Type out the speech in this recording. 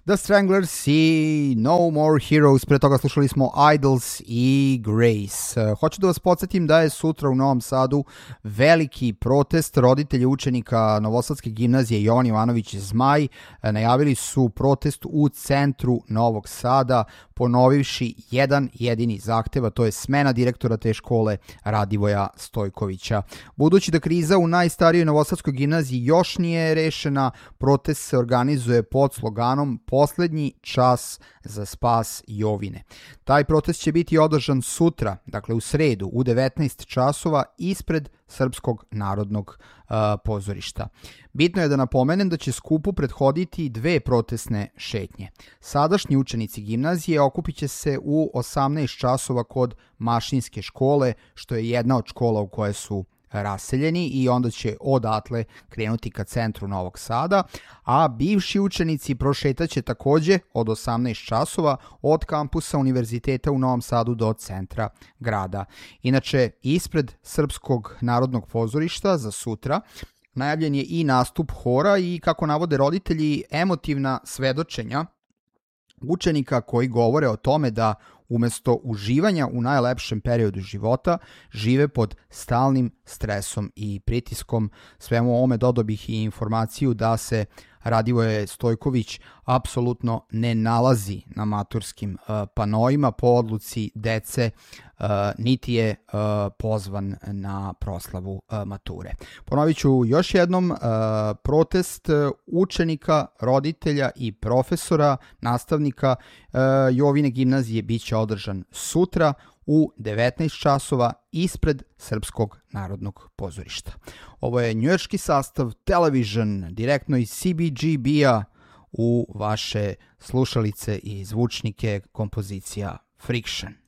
The Stranglers i No More Heroes, pre toga slušali smo Idols i Grace. Hoću da vas podsjetim da je sutra u Novom Sadu veliki protest roditelja učenika Novosadske gimnazije Jovan Jovanović Zmaj. Najavili su protest u centru Novog Sada, ponovivši jedan jedini zahtev, a to je smena direktora te škole Radivoja Stojkovića. Budući da kriza u najstarijoj Novosadskoj gimnaziji još nije rešena, protest se organizuje pod sloganom Poslednji čas za spas Jovine. Taj protest će biti održan sutra, dakle u sredu u 19 časova ispred Srpskog narodnog pozorišta. Bitno je da napomenem da će skupu prethoditi dve protestne šetnje. Sadašnji učenici gimnazije okupit će se u 18 časova kod Mašinske škole, što je jedna od škola u koje su raseljeni, i onda će odatle krenuti ka centru Novog Sada, a bivši učenici prošetaće takođe od 18 časova od kampusa Univerziteta u Novom Sadu do centra grada. Inače, ispred Srpskog narodnog pozorišta za sutra najavljen je i nastup hora i, kako navode roditelji, emotivna svedočenja učenika koji govore o tome da umesto uživanja u najlepšem periodu života žive pod stalnim stresom i pritiskom. Svemu ovome dodao bih i informaciju da se Radivoje Stojković apsolutno ne nalazi na maturskim panoima po odluci dece, niti je pozvan na proslavu mature. Ponovit ću još jednom, protest učenika, roditelja i profesora, nastavnika Jovine gimnazije biće održan sutra u 19 časova ispred Srpskog narodnog pozorišta. Ovo je njujorški sastav Television, direktno iz CBGB-a u vaše slušalice i zvučnike, kompozicija Friction.